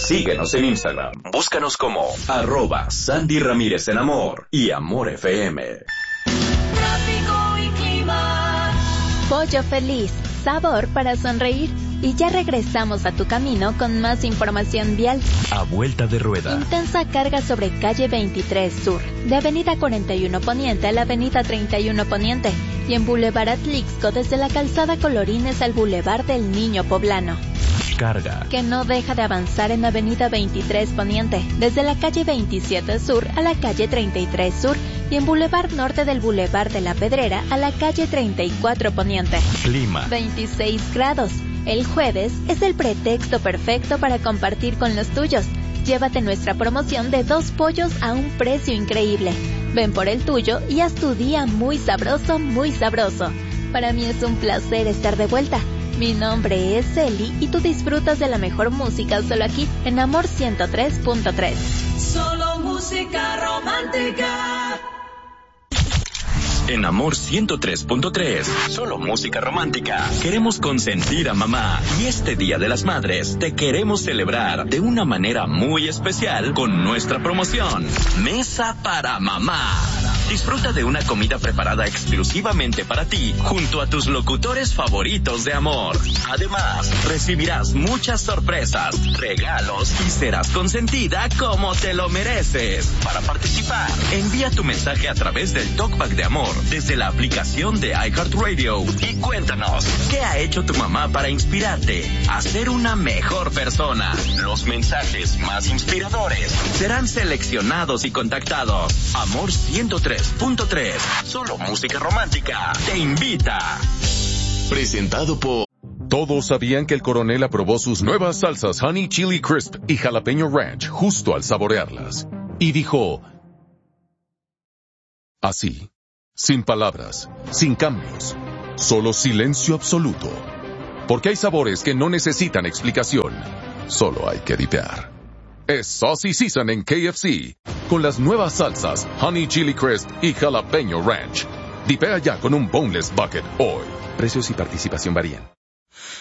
Síguenos en Instagram. Búscanos como @Sandy Ramírez en Amor y Amor FM. Tráfico y clima. Pollo Feliz, sabor para sonreír. Y ya regresamos a tu camino con más información vial. A vuelta de rueda. Intensa carga sobre calle 23 Sur, de avenida 41 Poniente a la avenida 31 Poniente, y en Boulevard Atlixco desde la calzada Colorines al Boulevard del Niño Poblano. Carga que no deja de avanzar en avenida 23 Poniente, desde la calle 27 Sur a la calle 33 Sur, y en Boulevard Norte del Boulevard de la Pedrera a la calle 34 Poniente. Clima 26 grados. El jueves es el pretexto perfecto para compartir con los tuyos. Llévate nuestra promoción de 2 pollos a un precio increíble. Ven por el tuyo y haz tu día muy sabroso, muy sabroso. Para mí es un placer estar de vuelta. Mi nombre es Eli y tú disfrutas de la mejor música solo aquí en Amor 103.3. Solo música romántica. En Amor 103.3, solo música romántica. Queremos consentir a mamá y este Día de las Madres te queremos celebrar de una manera muy especial con nuestra promoción Mesa para Mamá. Disfruta de una comida preparada exclusivamente para ti junto a tus locutores favoritos de amor. Además, recibirás muchas sorpresas, regalos y serás consentida como te lo mereces. Para participar, envía tu mensaje a través del Talkback de Amor desde la aplicación de iHeartRadio y cuéntanos qué ha hecho tu mamá para inspirarte a ser una mejor persona. Los mensajes más inspiradores serán seleccionados y contactados. Amor 103.3, solo música romántica, te invita. Presentado por... Todos sabían que el coronel aprobó sus nuevas salsas Honey Chili Crisp y Jalapeño Ranch justo al saborearlas. Y dijo... así, sin palabras, sin cambios, solo silencio absoluto. Porque hay sabores que no necesitan explicación, solo hay que dipear. Es Saucy Season en KFC, con las nuevas salsas Honey Chili Crisp y Jalapeño Ranch. Dipea ya con un Boneless Bucket hoy. Precios y participación varían.